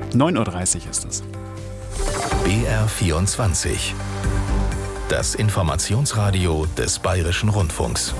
9:30 Uhr ist es. BR24. Das Informationsradio des Bayerischen Rundfunks.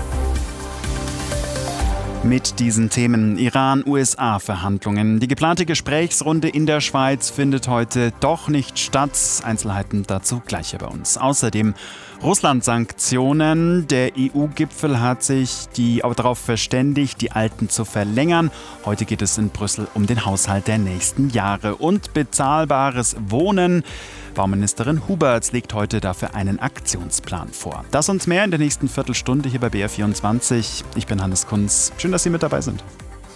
Mit diesen Themen Iran-USA-Verhandlungen. Die geplante Gesprächsrunde in der Schweiz findet heute doch nicht statt. Einzelheiten dazu gleich hier bei uns. Außerdem Russland-Sanktionen. Der EU-Gipfel hat sich darauf verständigt, die alten zu verlängern. Heute geht es in Brüssel um den Haushalt der nächsten Jahre. Und bezahlbares Wohnen. Bauministerin Huberts legt heute dafür einen Aktionsplan vor. Das und mehr in der nächsten Viertelstunde hier bei BR24. Ich bin Hannes Kunz. Schön, dass Sie mit dabei sind.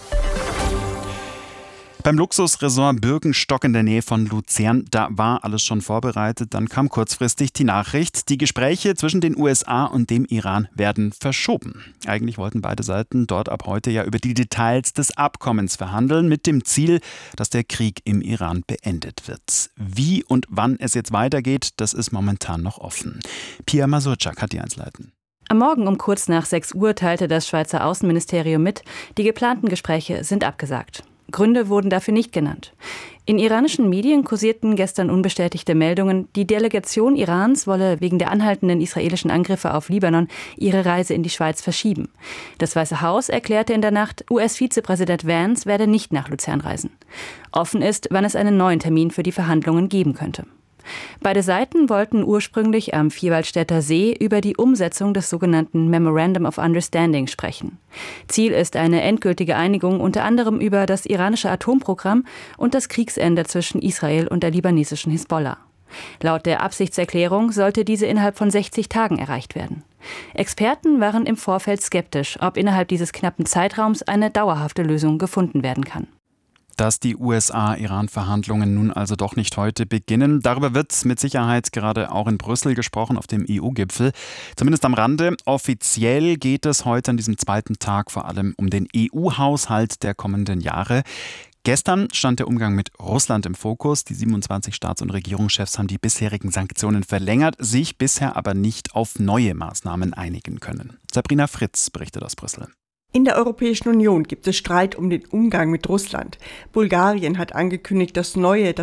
Beim Luxusresort Bürgenstock in der Nähe von Luzern, da war alles schon vorbereitet. Dann kam kurzfristig die Nachricht, die Gespräche zwischen den USA und dem Iran werden verschoben. Eigentlich wollten beide Seiten dort ab heute ja über die Details des Abkommens verhandeln, mit dem Ziel, dass der Krieg im Iran beendet wird. Wie und wann es jetzt weitergeht, das ist momentan noch offen. Pia Masurczak hat die Einzelheiten. Am Morgen um kurz nach 6 Uhr teilte das Schweizer Außenministerium mit, die geplanten Gespräche sind abgesagt. Gründe wurden dafür nicht genannt. In iranischen Medien kursierten gestern unbestätigte Meldungen, die Delegation Irans wolle wegen der anhaltenden israelischen Angriffe auf Libanon ihre Reise in die Schweiz verschieben. Das Weiße Haus erklärte in der Nacht, US-Vizepräsident Vance werde nicht nach Luzern reisen. Offen ist, wann es einen neuen Termin für die Verhandlungen geben könnte. Beide Seiten wollten ursprünglich am Vierwaldstätter See über die Umsetzung des sogenannten Memorandum of Understanding sprechen. Ziel ist eine endgültige Einigung unter anderem über das iranische Atomprogramm und das Kriegsende zwischen Israel und der libanesischen Hisbollah. Laut der Absichtserklärung sollte diese innerhalb von 60 Tagen erreicht werden. Experten waren im Vorfeld skeptisch, ob innerhalb dieses knappen Zeitraums eine dauerhafte Lösung gefunden werden kann. Dass die USA-Iran-Verhandlungen nun also doch nicht heute beginnen. Darüber wird mit Sicherheit gerade auch in Brüssel gesprochen, auf dem EU-Gipfel. Zumindest am Rande. Offiziell geht es heute an diesem zweiten Tag vor allem um den EU-Haushalt der kommenden Jahre. Gestern stand der Umgang mit Russland im Fokus. Die 27 Staats- und Regierungschefs haben die bisherigen Sanktionen verlängert, sich bisher aber nicht auf neue Maßnahmen einigen können. Sabrina Fritz berichtet aus Brüssel. In der Europäischen Union gibt es Streit um den Umgang mit Russland. Bulgarien hat angekündigt, das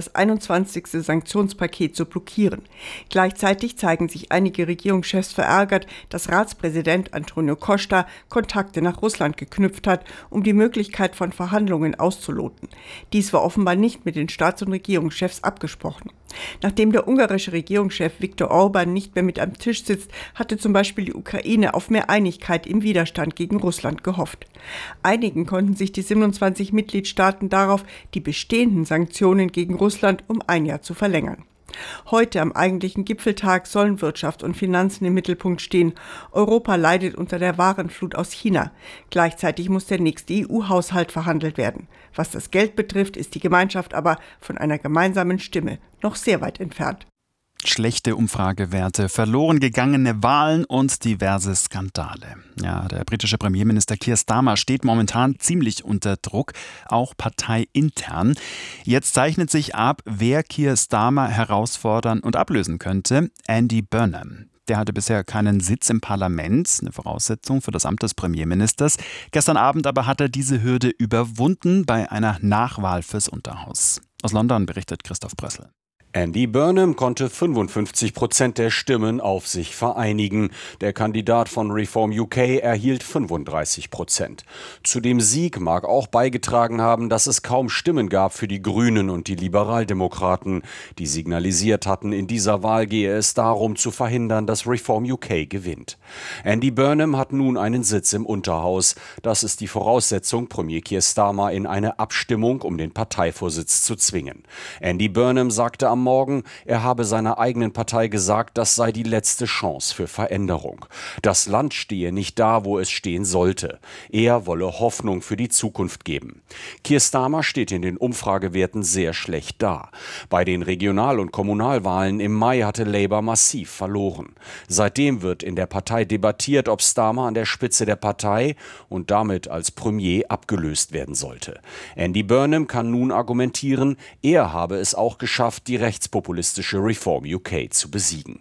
21. Sanktionspaket zu blockieren. Gleichzeitig zeigen sich einige Regierungschefs verärgert, dass Ratspräsident Antonio Costa Kontakte nach Russland geknüpft hat, um die Möglichkeit von Verhandlungen auszuloten. Dies war offenbar nicht mit den Staats- und Regierungschefs abgesprochen. Nachdem der ungarische Regierungschef Viktor Orbán nicht mehr mit am Tisch sitzt, hatte zum Beispiel die Ukraine auf mehr Einigkeit im Widerstand gegen Russland gehofft. Einigen konnten sich die 27 Mitgliedstaaten darauf, die bestehenden Sanktionen gegen Russland um ein Jahr zu verlängern. Heute am eigentlichen Gipfeltag sollen Wirtschaft und Finanzen im Mittelpunkt stehen. Europa leidet unter der Warenflut aus China. Gleichzeitig muss der nächste EU-Haushalt verhandelt werden. Was das Geld betrifft, ist die Gemeinschaft aber von einer gemeinsamen Stimme noch sehr weit entfernt. Schlechte Umfragewerte, verloren gegangene Wahlen und diverse Skandale. Ja, der britische Premierminister Keir Starmer steht momentan ziemlich unter Druck, auch parteiintern. Jetzt zeichnet sich ab, wer Keir Starmer herausfordern und ablösen könnte. Andy Burnham. Der hatte bisher keinen Sitz im Parlament, eine Voraussetzung für das Amt des Premierministers. Gestern Abend aber hat er diese Hürde überwunden bei einer Nachwahl fürs Unterhaus. Aus London berichtet Christoph Brössel. Andy Burnham konnte 55% der Stimmen auf sich vereinigen. Der Kandidat von Reform UK erhielt 35%. Zu dem Sieg mag auch beigetragen haben, dass es kaum Stimmen gab für die Grünen und die Liberaldemokraten, die signalisiert hatten, in dieser Wahl gehe es darum zu verhindern, dass Reform UK gewinnt. Andy Burnham hat nun einen Sitz im Unterhaus. Das ist die Voraussetzung, Premier Keir Starmer in eine Abstimmung um den Parteivorsitz zu zwingen. Andy Burnham sagte am Morgen, er habe seiner eigenen Partei gesagt, das sei die letzte Chance für Veränderung. Das Land stehe nicht da, wo es stehen sollte. Er wolle Hoffnung für die Zukunft geben. Keir Starmer steht in den Umfragewerten sehr schlecht da. Bei den Regional- und Kommunalwahlen im Mai hatte Labour massiv verloren. Seitdem wird in der Partei debattiert, ob Starmer an der Spitze der Partei und damit als Premier abgelöst werden sollte. Andy Burnham kann nun argumentieren, er habe es auch geschafft, die rechtspopulistische Reform UK zu besiegen.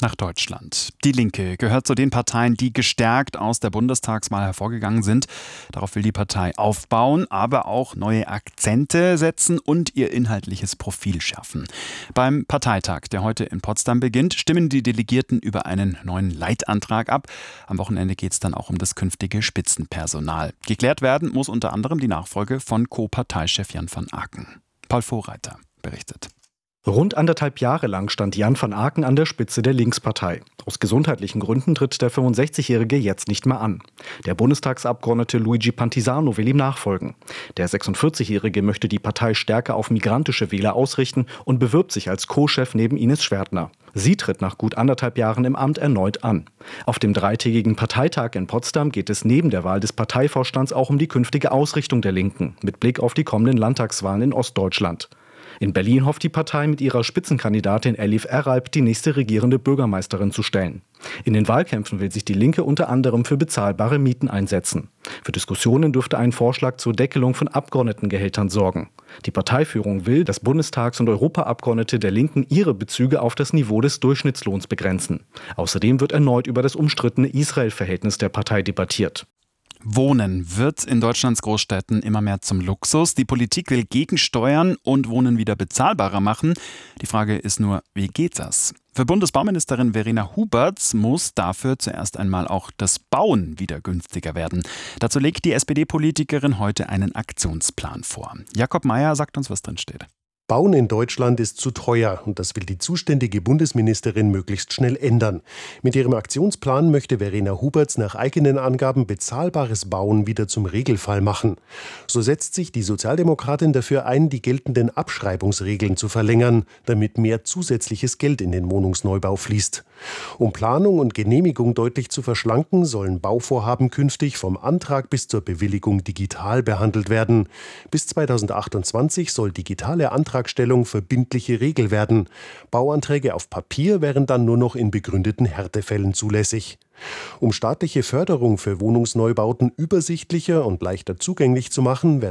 Nach Deutschland. Die Linke gehört zu den Parteien, die gestärkt aus der Bundestagswahl hervorgegangen sind. Darauf will die Partei aufbauen, aber auch neue Akzente setzen und ihr inhaltliches Profil schärfen. Beim Parteitag, der heute in Potsdam beginnt, stimmen die Delegierten über einen neuen Leitantrag ab. Am Wochenende geht es dann auch um das künftige Spitzenpersonal. Geklärt werden muss unter anderem die Nachfolge von Co-Parteichef Jan van Aken. Paul Vorreiter berichtet. Rund 1,5 Jahre lang stand Jan van Aken an der Spitze der Linkspartei. Aus gesundheitlichen Gründen tritt der 65-Jährige jetzt nicht mehr an. Der Bundestagsabgeordnete Luigi Pantisano will ihm nachfolgen. Der 46-Jährige möchte die Partei stärker auf migrantische Wähler ausrichten und bewirbt sich als Co-Chef neben Ines Schwertner. Sie tritt nach gut 1,5 Jahren im Amt erneut an. Auf dem dreitägigen Parteitag in Potsdam geht es neben der Wahl des Parteivorstands auch um die künftige Ausrichtung der Linken, mit Blick auf die kommenden Landtagswahlen in Ostdeutschland. In Berlin hofft die Partei mit ihrer Spitzenkandidatin Elif Eralp die nächste regierende Bürgermeisterin zu stellen. In den Wahlkämpfen will sich die Linke unter anderem für bezahlbare Mieten einsetzen. Für Diskussionen dürfte ein Vorschlag zur Deckelung von Abgeordnetengehältern sorgen. Die Parteiführung will, dass Bundestags- und Europaabgeordnete der Linken ihre Bezüge auf das Niveau des Durchschnittslohns begrenzen. Außerdem wird erneut über das umstrittene Israel-Verhältnis der Partei debattiert. Wohnen wird in Deutschlands Großstädten immer mehr zum Luxus. Die Politik will gegensteuern und Wohnen wieder bezahlbarer machen. Die Frage ist nur, wie geht das? Für Bundesbauministerin Verena Huberts muss dafür zuerst einmal auch das Bauen wieder günstiger werden. Dazu legt die SPD-Politikerin heute einen Aktionsplan vor. Jakob Mayer sagt uns, was drin steht. Bauen in Deutschland ist zu teuer und das will die zuständige Bundesministerin möglichst schnell ändern. Mit ihrem Aktionsplan möchte Verena Huberts nach eigenen Angaben bezahlbares Bauen wieder zum Regelfall machen. So setzt sich die Sozialdemokratin dafür ein, die geltenden Abschreibungsregeln zu verlängern, damit mehr zusätzliches Geld in den Wohnungsneubau fließt. Um Planung und Genehmigung deutlich zu verschlanken, sollen Bauvorhaben künftig vom Antrag bis zur Bewilligung digital behandelt werden. Bis 2028 soll digitale Antragstellung verbindliche Regel werden. Bauanträge auf Papier wären dann nur noch in begründeten Härtefällen zulässig. Um staatliche Förderung für Wohnungsneubauten übersichtlicher und leichter zugänglich zu machen, werden